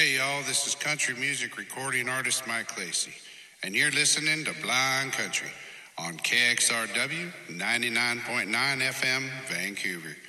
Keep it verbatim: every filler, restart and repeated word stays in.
Hey, y'all, this is country music recording artist Mike Lacey, and you're listening to Blind Country on K X R W ninety-nine point nine F M, Vancouver.